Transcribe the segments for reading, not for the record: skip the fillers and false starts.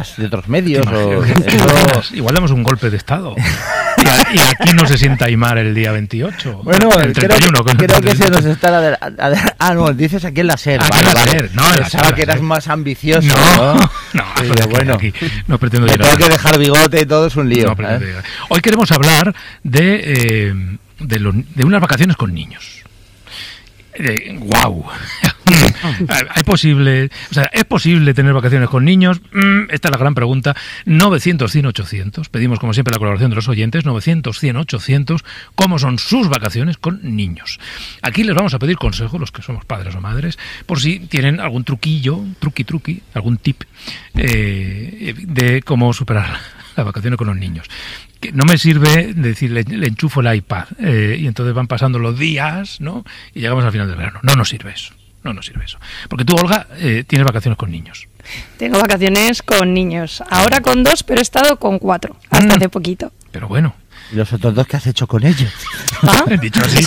de otros medios. Igual damos un golpe de Estado. Y aquí no se sienta Aimar el día 28. Bueno, el 31. Creo que se nos está... no, dices aquí en la SER. Aquí en la SER. No, pensaba que eras más ambicioso. No, bueno, aquí no pretendo llegar. Tengo que dejar bigote y todo, es un lío. Hoy queremos hablar de unas vacaciones con niños. ¡Guau! ¿Es posible tener vacaciones con niños? Esta es la gran pregunta. 900-100-800. Pedimos, como siempre, la colaboración de los oyentes. 900-100-800. ¿Cómo son sus vacaciones con niños? Aquí les vamos a pedir consejo, los que somos padres o madres, por si tienen algún truquillo, algún tip de cómo superar las vacaciones con los niños. Que no me sirve decir, le enchufo el iPad y entonces van pasando los días, ¿no? Y llegamos al final del verano. No nos sirve eso. Porque tú, Olga, tienes vacaciones con niños. Tengo vacaciones con niños. Ahora con 2, pero he estado con 4 hasta hace poquito. Pero bueno. ¿Y los otros 2 qué has hecho con ellos? ¿Ah? Dicho así.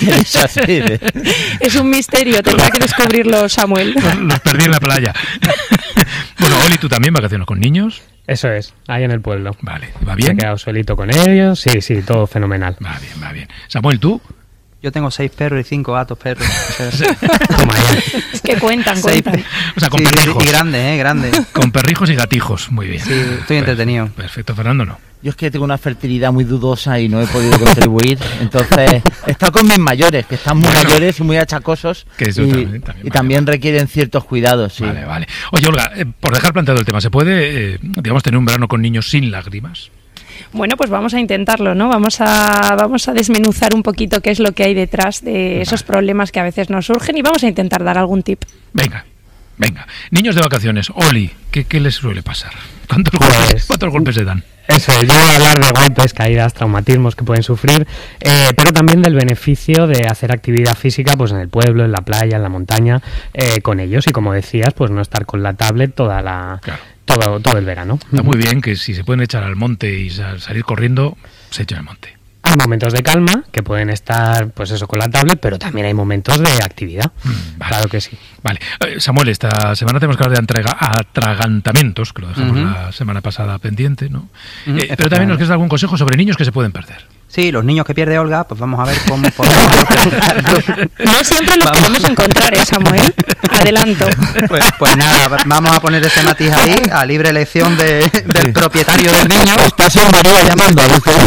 Es un misterio, tendrá que descubrirlo Samuel. Los perdí en la playa. Bueno, Oli, ¿tú también vacaciones con niños? Eso es, ahí en el pueblo. Vale, ¿va bien? Me he quedado solito con ellos, sí, todo fenomenal. Va bien. Samuel, ¿tú? Yo tengo 6 perros y 5 gatos perros. Toma ya. Es que cuentan. O sea, con perrijos. Y grandes. Con perrijos y gatijos, muy bien. Sí, estoy entretenido. Perfecto, Fernando, ¿no? Yo es que tengo una fertilidad muy dudosa y no he podido contribuir, entonces he estado con mis mayores, que están muy mayores y muy achacosos, que eso también requieren ciertos cuidados. Sí. Vale. Oye, Olga, por dejar planteado el tema, ¿se puede, tener un verano con niños sin lágrimas? Bueno, pues vamos a intentarlo, ¿no? Vamos a desmenuzar un poquito qué es lo que hay detrás de esos problemas que a veces nos surgen y vamos a intentar dar algún tip. Venga. Niños de vacaciones, Oli, ¿qué les suele pasar? ¿Cuántos golpes se dan? Eso, yo voy a hablar de golpes, caídas, traumatismos que pueden sufrir, pero también del beneficio de hacer actividad física pues en el pueblo, en la playa, en la montaña, con ellos y, como decías, pues no estar con la tablet todo el verano. Está muy bien que si se pueden echar al monte y salir corriendo, se echen al monte. Hay momentos de calma que pueden estar, pues eso, con la tablet, pero también hay momentos de actividad. Vale. Claro que sí. Vale. Samuel, esta semana tenemos que hablar de atragantamientos, que lo dejamos la semana pasada pendiente, ¿no? Pero también nos quieres dar algún consejo sobre niños que se pueden perder. Sí, los niños que pierde Olga, pues vamos a ver cómo podemos... No siempre los podemos encontrar, Samuel. Adelanto. Pues nada, vamos a poner ese matiz ahí, a libre elección del propietario del niño. Estás en María llamando.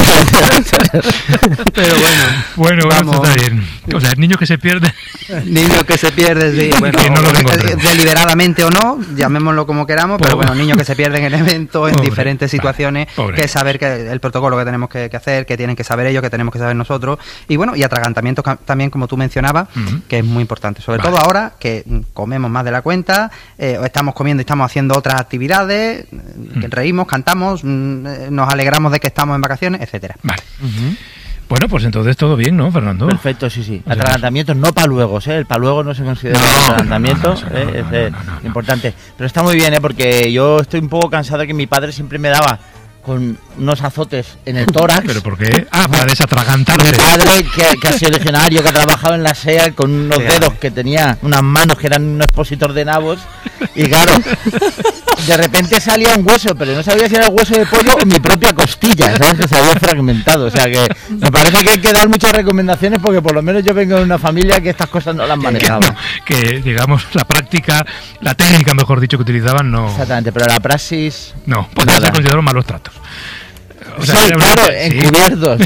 Pero bueno, esto está bien. O sea, niños que se pierden. Niños que se pierden, sí. Bueno, no deliberadamente o no, llamémoslo como queramos, pero bueno, niños que se pierden en eventos, en diferentes situaciones, que saber que el protocolo que tenemos que hacer, que tienen que saber ellos, que tenemos que saber nosotros, y bueno, y atragantamientos también, como tú mencionabas, que es muy importante, sobre todo ahora que comemos más de la cuenta, estamos comiendo y estamos haciendo otras actividades, que reímos, cantamos, nos alegramos de que estamos en vacaciones, etcétera. Vale. Bueno, pues entonces todo bien, ¿no, Fernando? Perfecto, sí. Atragantamientos no paluegos, El paluego no se considera atragantamiento, es importante. Pero está muy bien, porque yo estoy un poco cansado de que mi padre siempre me daba con unos azotes en el tórax. ¿Pero por qué? Para desatragantarse. Mi padre, que ha sido legionario, que ha trabajado en la SEA, con unos dedos que tenía, unas manos que eran un expositor de nabos, y claro, de repente salía un hueso, pero no sabía si era el hueso de pollo o mi propia costilla, ¿sabes? Que se había fragmentado. O sea que me parece que hay que dar muchas recomendaciones, porque por lo menos yo vengo de una familia que estas cosas no las manejaba. Que digamos, la práctica, la técnica, mejor dicho, que utilizaban no... Exactamente, pero la praxis... No, podría ser considerado malos tratos. O sea, sí, claro, encubiertos.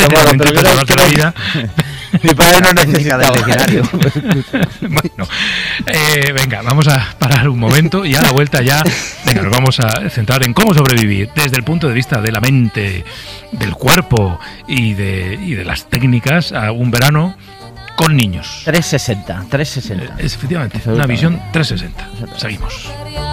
Mi padre no necesita del legionario. Bueno, venga, vamos a parar un momento y a la vuelta ya nos vamos a centrar en cómo sobrevivir desde el punto de vista de la mente, del cuerpo y de las técnicas a un verano con niños. 360. Efectivamente, una visión 360. Seguimos.